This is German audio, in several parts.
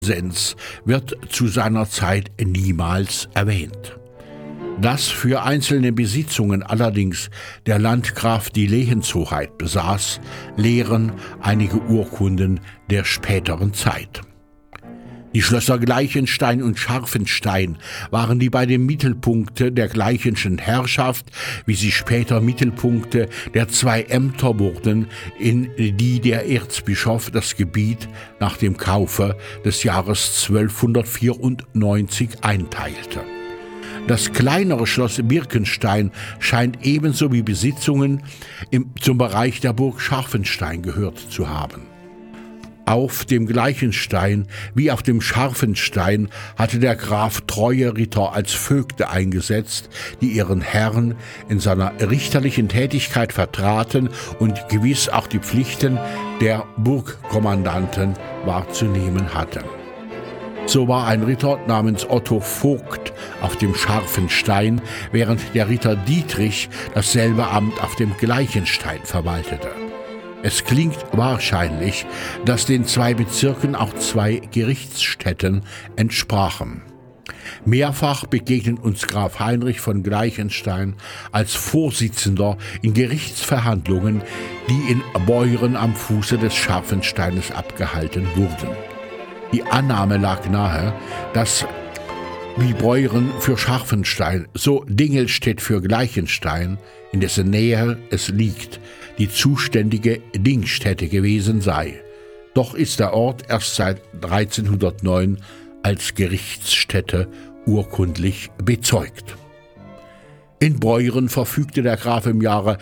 Sens wird zu seiner Zeit niemals erwähnt. Dass für einzelne Besitzungen allerdings der Landgraf die Lehenshoheit besaß, lehren einige Urkunden der späteren Zeit. Die Schlösser Gleichenstein und Scharfenstein waren die beiden Mittelpunkte der Gleichenschen Herrschaft, wie sie später Mittelpunkte der zwei Ämter wurden, in die der Erzbischof das Gebiet nach dem Kaufe des Jahres 1294 einteilte. Das kleinere Schloss Birkenstein scheint ebenso wie Besitzungen zum Bereich der Burg Scharfenstein gehört zu haben. Auf dem Gleichenstein wie auf dem Scharfenstein hatte der Graf treue Ritter als Vögte eingesetzt, die ihren Herrn in seiner richterlichen Tätigkeit vertraten und gewiss auch die Pflichten der Burgkommandanten wahrzunehmen hatten. So war ein Ritter namens Otto Vogt auf dem Scharfenstein, während der Ritter Dietrich dasselbe Amt auf dem Gleichenstein verwaltete. Es klingt wahrscheinlich, dass den zwei Bezirken auch zwei Gerichtsstätten entsprachen. Mehrfach begegnet uns Graf Heinrich von Gleichenstein als Vorsitzender in Gerichtsverhandlungen, die in Beuren am Fuße des Scharfensteines abgehalten wurden. Die Annahme lag nahe, dass wie Beuren für Scharfenstein, so Dingelstedt für Gleichenstein, in dessen Nähe es liegt, die zuständige Dingstätte gewesen sei. Doch ist der Ort erst seit 1309 als Gerichtsstätte urkundlich bezeugt. In Beuren verfügte der Graf im Jahre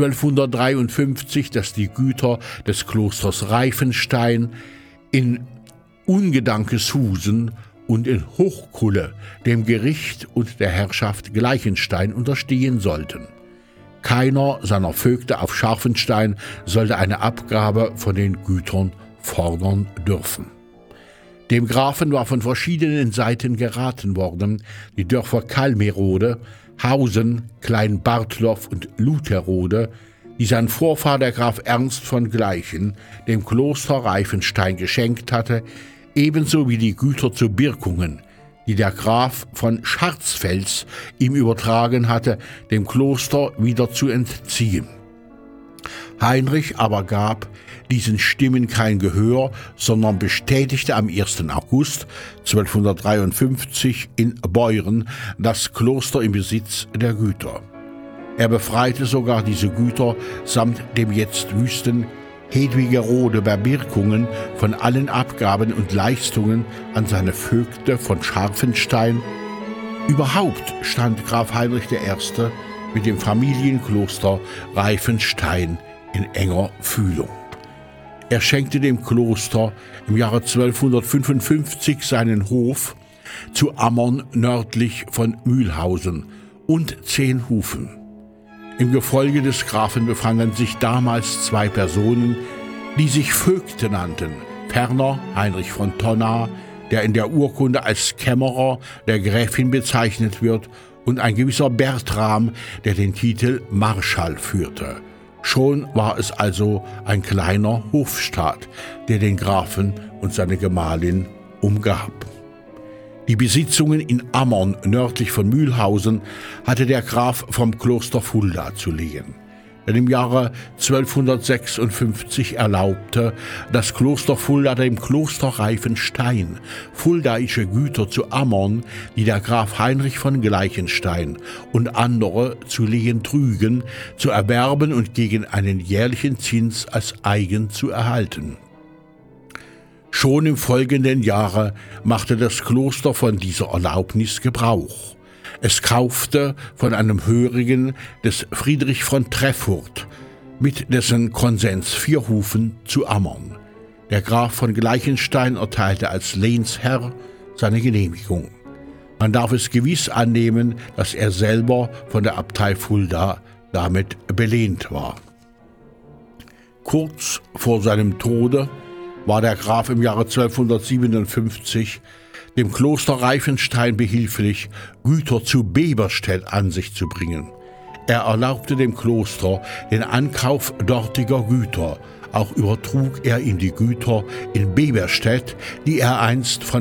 1253, dass die Güter des Klosters Reifenstein in Ungedankeshusen und in Hochkulle dem Gericht und der Herrschaft Gleichenstein unterstehen sollten. Keiner seiner Vögte auf Scharfenstein sollte eine Abgabe von den Gütern fordern dürfen. Dem Grafen war von verschiedenen Seiten geraten worden, die Dörfer Kalmerode, Hausen, Klein-Bartlow und Lutherode, die sein Vorfahr der Graf Ernst von Gleichen dem Kloster Reifenstein geschenkt hatte, ebenso wie die Güter zu Birkungen, die der Graf von Scharzfels ihm übertragen hatte, dem Kloster wieder zu entziehen. Heinrich aber gab diesen Stimmen kein Gehör, sondern bestätigte am 1. August 1253 in Beuren das Kloster im Besitz der Güter. Er befreite sogar diese Güter samt dem jetzt wüsten Hedwigerode bei Birkungen von allen Abgaben und Leistungen an seine Vögte von Scharfenstein. Überhaupt stand Graf Heinrich I. mit dem Familienkloster Reifenstein in enger Fühlung. Er schenkte dem Kloster im Jahre 1255 seinen Hof zu Ammern nördlich von Mühlhausen und 10 Hufen. Im Gefolge des Grafen befanden sich damals 2 Personen, die sich Vögte nannten. Ferner Heinrich von Tonna, der in der Urkunde als Kämmerer der Gräfin bezeichnet wird, und ein gewisser Bertram, der den Titel Marschall führte. Schon war es also ein kleiner Hofstaat, der den Grafen und seine Gemahlin umgab. Die Besitzungen in Ammern nördlich von Mühlhausen hatte der Graf vom Kloster Fulda zu lehen. Denn im Jahre 1256 erlaubte das Kloster Fulda dem Kloster Reifenstein fuldaische Güter zu Ammern, die der Graf Heinrich von Gleichenstein und andere zu lehen trügen, zu erwerben und gegen einen jährlichen Zins als eigen zu erhalten. Schon im folgenden Jahre machte das Kloster von dieser Erlaubnis Gebrauch. Es kaufte von einem Hörigen des Friedrich von Treffurt mit dessen Konsens 4 Hufen zu Ammern. Der Graf von Gleichenstein erteilte als Lehnsherr seine Genehmigung. Man darf es gewiss annehmen, dass er selber von der Abtei Fulda damit belehnt war. Kurz vor seinem Tode war der Graf im Jahre 1257 dem Kloster Reifenstein behilflich, Güter zu Beberstedt an sich zu bringen. Er erlaubte dem Kloster den Ankauf dortiger Güter, Auch übertrug er ihm die Güter in Beverstedt, die er einst von